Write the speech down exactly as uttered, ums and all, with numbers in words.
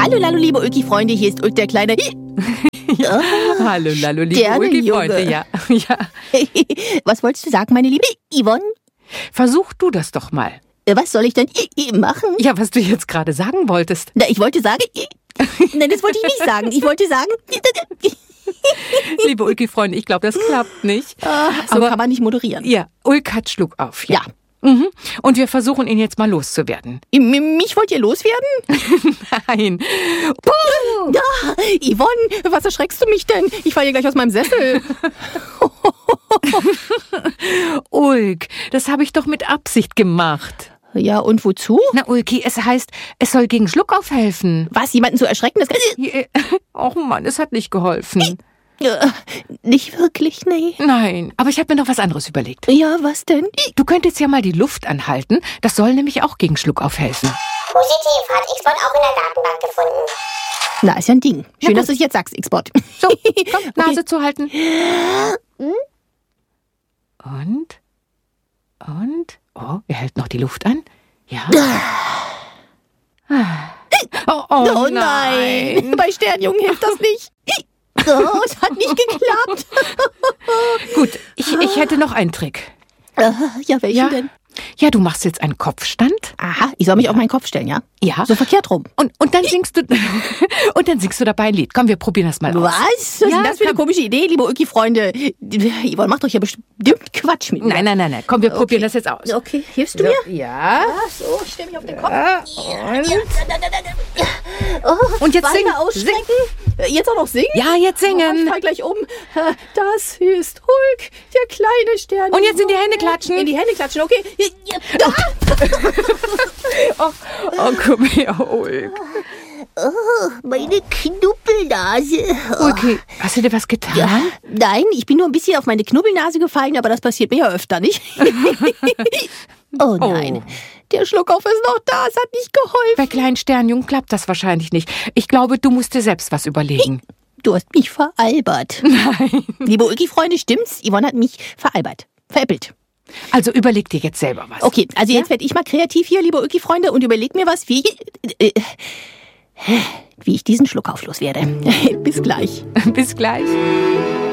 Hallo, hallo, liebe Ulki-Freunde, hier ist Ulk der Kleine. Ja. Hallo, hallo, liebe Ulki-Freunde. Ja. Ja. Was wolltest du sagen, meine liebe Yvonne? Versuch du das doch mal. Was soll ich denn machen? Ja, was du jetzt gerade sagen wolltest. Na, ich wollte sagen... Nein, das wollte ich nicht sagen. Ich wollte sagen... Liebe Ulki-Freunde, ich glaube, das klappt nicht. Ah, so Aber, kann man nicht moderieren. Ja, Ulk hat Schluck auf. Ja. ja. Mhm. Und wir versuchen, ihn jetzt mal loszuwerden. M- mich wollt ihr loswerden? Nein. Puh. Ja, Yvonne, was erschreckst du mich denn? Ich falle hier gleich aus meinem Sessel. Ulk, das habe ich doch mit Absicht gemacht. Ja, und wozu? Na, Ulki, es heißt, es soll gegen Schluckauf helfen. Was, jemanden zu erschrecken? Das Och Mann, es hat nicht geholfen. Ja, nicht wirklich, nee. Nein, aber ich habe mir noch was anderes überlegt. Ja, was denn? Du könntest ja mal die Luft anhalten. Das soll nämlich auch gegen Schluckauf helfen. Positiv, hat X-Bot auch in der Datenbank gefunden. Na, ist ja ein Ding. Schön, dass du es jetzt sagst, X-Bot. So, komm, Nase okay. zuhalten. Und? Und? Oh, er hält noch die Luft an. Ja. Oh, oh, oh nein. nein. Bei Sternjungen hilft das nicht. Oh, es hat nicht geklappt. Gut, ich, ich hätte noch einen Trick. Ja, welchen ja. denn? Ja, du machst jetzt einen Kopfstand. Aha, ich soll mich auf meinen Kopf stellen, ja? Ja. So verkehrt rum. Und, und dann singst du und dann singst du dabei ein Lied. Komm, wir probieren das mal aus. Was? Was ist denn das für eine komische Idee, liebe Ulki-Freunde? Yvonne macht doch hier bestimmt Quatsch mit mir. Nein, nein, nein, nein. Komm, wir okay. probieren das jetzt aus. Okay, hilfst du so, mir? Ja. Ach so, ich stell mich auf den Kopf. Ja, und? Oh, und jetzt singen. Ausstrecken. Sing. Jetzt auch noch singen? Ja, jetzt singen. Oh, ich fall gleich um. Das ist Hulk, der kleine Stern. Und jetzt in die Hände klatschen. In die Hände klatschen, okay. oh, oh, komm her, Ulk. Oh, meine Knubbelnase. Oh. Okay, hast du dir was getan? Ja, nein, ich bin nur ein bisschen auf meine Knubbelnase gefallen, aber das passiert mir ja öfter, nicht? Oh nein, oh. Der Schluckauf ist noch da, es hat nicht geholfen. Bei kleinen Sternjungen klappt das wahrscheinlich nicht. Ich glaube, du musst dir selbst was überlegen. Du hast mich veralbert. Nein. Liebe Ulki-Freunde, stimmt's? Yvonne hat mich veralbert, veräppelt. Also überleg dir jetzt selber was. Okay, also ja? jetzt werde ich mal kreativ hier, liebe Ulki-Freunde, und überleg mir was, wie, äh, wie ich diesen Schluckauf loswerde. Bis gleich. Bis gleich.